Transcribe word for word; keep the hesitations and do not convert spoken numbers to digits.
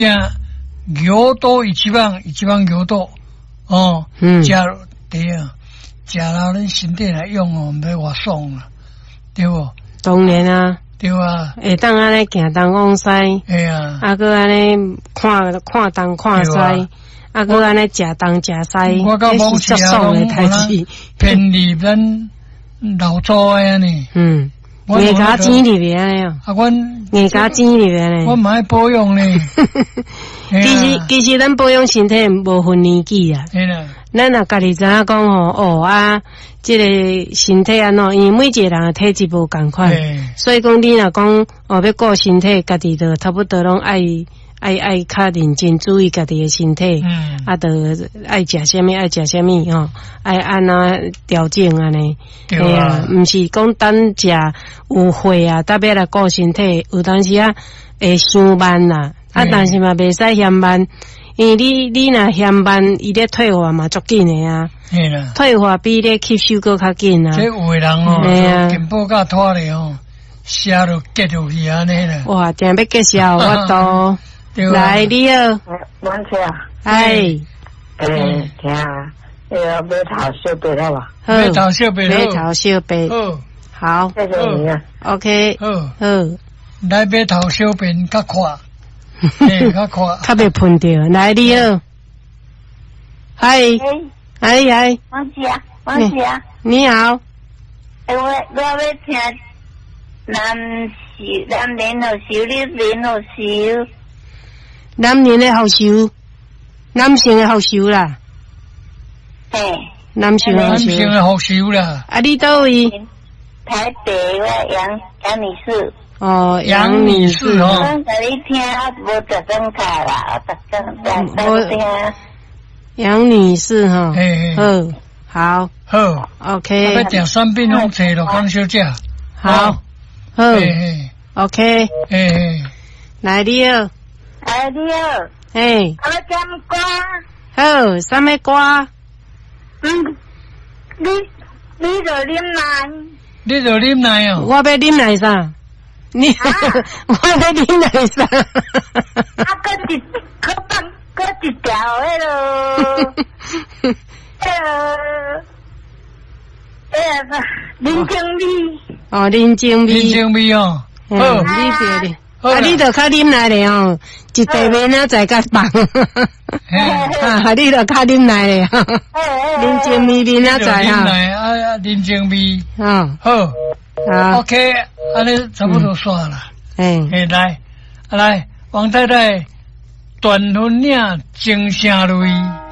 呀，牛多一番一番牛多哦， 嗯， 加对啊，加到咱身体来用哦，唔要话爽啦，对不？ 当然啊， 对啊， 会当安尼行东往西， 哎呀， 啊个安尼看看东看西，啊个安尼食东食西， 我到某时啊， 爽的代志， 偏离咱老祖的呢， 嗯。硬加钱里边安尼哦， 啊，阮硬加钱里边呢， 我唔爱保养呢。 其实其实咱保养身体无分年纪啊，咱若家己知影讲吼，哦啊，即个身体安怎，因为每一个人的体质无共款，所以讲你若讲哦要顾身体，家己就差不多拢爱爱爱较认真注意家己的身体，嗯，啊，就爱食啥物爱食啥物吼，爱安怎调整安尼，对啊，毋是讲等食有血啊，特别来顾身体，有当时啊会伤慢啦，啊，但是嘛袂使嫌慢，因为你你若嫌慢，伊咧退化嘛足紧的啊， 嘿啦， 退化比咧吸收搁较紧啊。 这有诶人哦，根本甲拖咧哦，写到结落去安尼啦。 哇，定要结消我都。来，你好， 阮姐啊， 哎， 诶，听啊，那个买头小白了吧？ 买头小白， 买头小白，好， 谢谢你啊 ，OK，好，好， 来买头小白较快，嘿，较快， 较袂喷掉。来，你好，嗨，哎哎， 王姐啊，王姐啊， 你好， 诶，我我要听男士男人好修，女人好修。 男人的好修，男性的好修啦。 嘿， 男性的好修， 男性的好修啦。 啊，你倒位？ 台北我杨杨女士。 哦，杨女士哦。我甲你听，啊，无特登卡啦，特登在在听。 杨女士哈，好，好， 好 ，OK。 要订三品拢找了江小姐。 好，好 ，OK。 诶， 来你好。 哎，你好， 哎， 我点歌， 好，什么歌？ 嗯，你你就啉奶， 你就啉奶哦， 我要啉奶啥？你，我要啉奶啥？ 啊，搁一搁放搁一条迄落，迄落，迄个林正美， 哦，林正美， 林正美哦，好， 你别的。啊，你著较啉奶咧吼，一地面啊在甲放，啊，你著较啉奶咧吼，啉正味面啊在哈， 奶啊，啉正味， 啊， 好， 好 ，OK，安尼差不多煞啦， 哎， 哎来，来，王太太，断魂岭金城泪。